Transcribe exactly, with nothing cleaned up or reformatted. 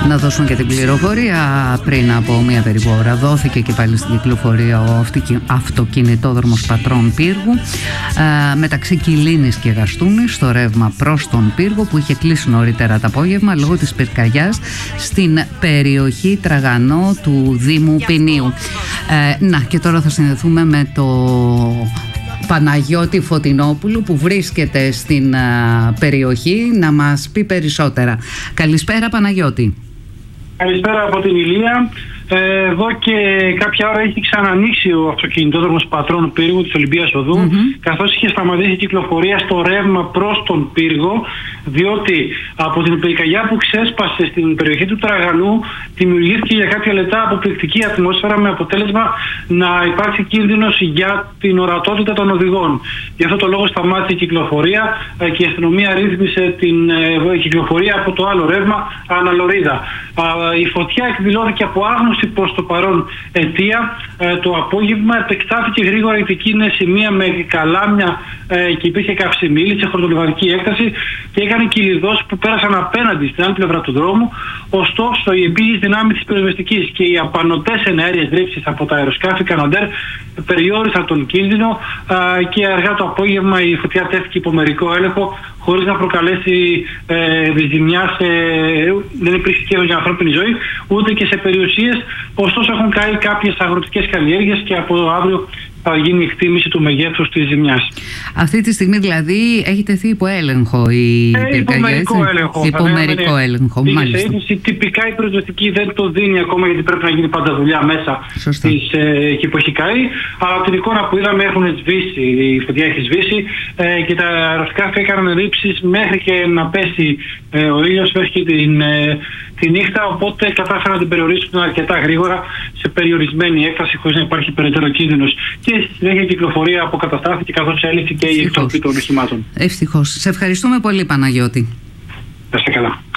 Να δώσουμε και την πληροφορία. Πριν από μία περίπου ώρα δόθηκε και πάλι στην κυκλοφορία ο αυτοκινητόδρομος Πατρών Πύργου ε, μεταξύ Κιλίνης και Γαστούνης στο ρεύμα προς τον Πύργο, που είχε κλείσει νωρίτερα το απόγευμα λόγω της πυρκαγιάς στην περιοχή Τραγανό του Δήμου Ποινίου. Ε, να και τώρα θα συνδεθούμε με το Παναγιώτη Φωτεινόπουλου που βρίσκεται στην α, περιοχή να μας πει περισσότερα. Καλησπέρα Παναγιώτη. Καλησπέρα από την Ηλία. Ε, εδώ και κάποια ώρα έχει ξανανοίξει ο αυτοκινητόδρομος Πατρών Πύργου της Ολυμπίας Οδού, mm-hmm. καθώς είχε σταματήσει η κυκλοφορία στο ρεύμα προς τον Πύργο, διότι από την πυρκαγιά που ξέσπασε στην περιοχή του Τραγανού δημιουργήθηκε για κάποια λεπτά αποπληκτική ατμόσφαιρα, με αποτέλεσμα να υπάρξει κίνδυνος για την ορατότητα των οδηγών. Γι' αυτό το λόγο σταμάτησε η κυκλοφορία και η αστυνομία ρύθμισε την κυκλοφορία από το άλλο ρεύμα αναλωρίδα. Η φωτιά εκδηλώθηκε από άγνωστη προς το παρόν αιτία. Το απόγευμα επεκτάθηκε γρήγορα, γιατί εκεί είναι σημεία με καλάμια και υπήρχε καυσιμίλη σε χορτολιβαδική έκταση και έκανε κυλιδώσεις που πέρασαν απέναντι στην άλλη πλευρά του δρόμου. Ωστόσο, οι επίγειες δυνάμεις της πυροσβεστικής και οι απανωτές εναέριες ρήψεις από τα αεροσκάφη Καναντέρ περιόρισαν τον κίνδυνο και αργά το απόγευμα η φωτιά τέθηκε υπό μερικό έλεγχο, χωρίς να προκαλέσει ε, ζημιά σε, δεν υπήρξε κίνδυνος για ανθρώπινη ζωή, ούτε και σε περιουσίες. Ωστόσο έχουν καεί κάποιες αγροτικές καλλιέργειες και από αύριο θα γίνει η εκτίμηση του μεγέθους της ζημιάς. Αυτή τη στιγμή δηλαδή έχει τεθεί υπό έλεγχο η ε, πυρκαγιά, υπομερικό έλεγχο. Υπομερικό έλεγχο, μάλιστα. Η τυπικά η πυροσβεστική δεν το δίνει ακόμα, γιατί πρέπει να γίνει πάντα δουλειά μέσα της, ε, εκεί που έχει καεί. Αλλά από την εικόνα που είδαμε έχουν σβήσει, η φωτιά έχει σβήσει ε, και τα αεροσκάφη έκαναν ρήψεις μέχρι και να πέσει ε, ο ήλιος, μέχρι και την, ε, τη νύχτα. Οπότε κατάφεραν να την περιορίσουν αρκετά γρήγορα σε περιορισμένη έκταση, χωρίς να υπάρχει περαιτέρω κίνδυνος. Και στη συνέχεια κυκλοφορία αποκαταστάθηκε, καθώς έλυθηκε και η εκτροπή των οχημάτων. Ευτυχώς. Σε ευχαριστούμε πολύ Παναγιώτη. Να είστε καλά.